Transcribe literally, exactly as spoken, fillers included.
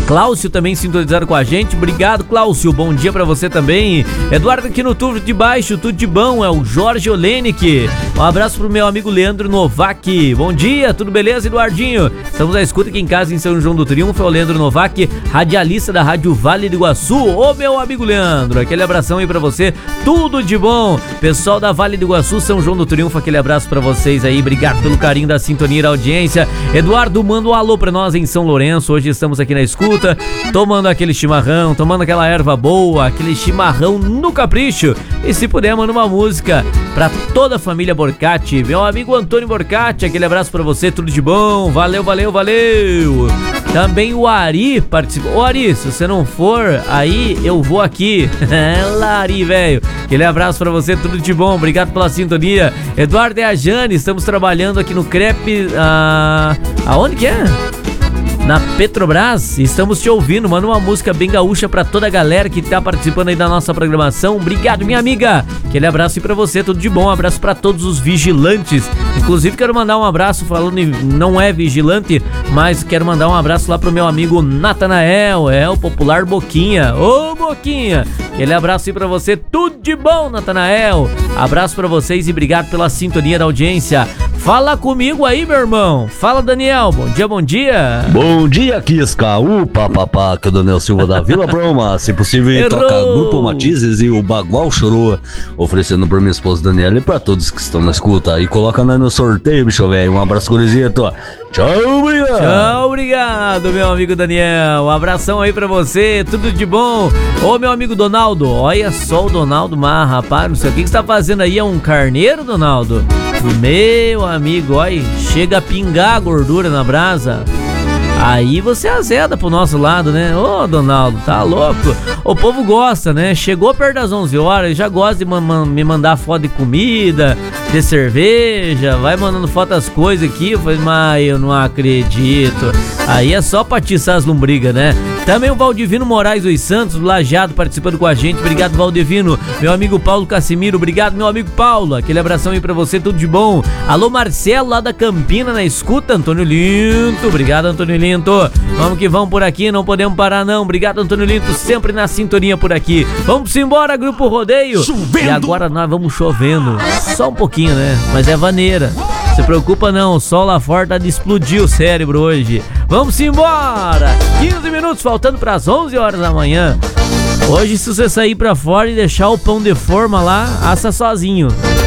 Cláudio também sintonizado com a gente. Obrigado, Cláudio. Bom dia pra você também. Eduardo aqui no Tudo de Baixo, tudo de bom. É o Jorge Olenick. Um abraço pro meu amigo Leandro Novak. Bom dia, tudo beleza, Eduardinho? Estamos à escuta aqui em casa em São João do Triunfo. É o Leandro Novak, radialista da Rádio Vale do Iguaçu. Ô, meu amigo Leandro, aquele abração aí pra você. Tudo de bom. Pessoal da Vale do Iguaçu, São João do Triunfo, aquele abraço pra vocês aí. Obrigado pelo carinho da sintonia e da audiência. Eduardo, manda um alô pra nós em São Lourenço. Hoje estamos aqui na escuta, tomando aquele chimarrão, tomando aquela erva boa, aquele chimarrão no capricho. E se puder, manda uma música pra toda a família Borcati. Meu amigo Antônio Borcati, aquele abraço pra você, tudo de bom. Valeu, valeu, valeu. Também o Ari participou. Ô Ari, se você não for, aí eu vou aqui. É lá, Ari, velho. Aquele abraço pra você, tudo de bom. Obrigado pela sintonia. Eduardo e a Jane, estamos trabalhando aqui no Crepe. Ah, aonde que é? Na Petrobras, estamos te ouvindo. Manda uma música bem gaúcha pra toda a galera que tá participando aí da nossa programação. Obrigado, minha amiga. Aquele abraço aí pra você, tudo de bom. Um abraço pra todos os vigilantes. Inclusive quero mandar um abraço, falando em não é vigilante, mas quero mandar um abraço lá pro meu amigo Natanael, é o popular Boquinha. Ô Boquinha, aquele abraço aí pra você, tudo de bom, Natanael. Abraço pra vocês e obrigado pela sintonia da audiência. Fala comigo aí, meu irmão. Fala, Daniel. Bom dia, bom dia. Bom dia, Kisca. Upa, papá, que é o Daniel Silva da Vila Broma. Se possível, toca Grupo Matizes e o Bagual Chorou, oferecendo pra minha esposa Daniela e pra todos que estão na escuta. E coloca nós no sorteio, bicho velho. Um abraço, gurizito. Tchau, obrigado. Tchau, obrigado, meu amigo Daniel. Um abração aí pra você, tudo de bom. Ô, meu amigo Donaldo, olha só o Donaldo Mar, rapaz, não sei o que, que você tá fazendo aí, é um carneiro, Donaldo? Meu amigo, olha, chega a pingar a gordura na brasa. Aí você azeda pro nosso lado, né? Ô, Donaldo, tá louco? O povo gosta, né? Chegou perto das onze horas, já gosta de ma- ma- me mandar foto de comida, de cerveja, vai mandando foto das coisas aqui. Eu falei, mas eu não acredito. Aí é só pra atiçar as lombrigas, né? Também o Valdivino Moraes dos Santos, do Lajeado, participando com a gente. Obrigado, Valdivino. Meu amigo Paulo Cassimiro, obrigado, meu amigo Paulo. Aquele abração aí pra você, tudo de bom. Alô, Marcelo, lá da Campina, na escuta. Antônio Linto, obrigado, Antônio Linto. Vamos que vamos por aqui, não podemos parar não. Obrigado, Antônio Linto, sempre na sintonia por aqui. Vamos embora, Grupo Rodeio. Chovendo. E agora nós vamos chovendo. Só um pouquinho, né? Mas é vaneira. Se preocupa não, o sol lá fora tá de explodir o cérebro hoje. Vamos embora! quinze minutos faltando para as onze horas da manhã. Hoje, se você sair pra fora e deixar o pão de forma lá, assa sozinho.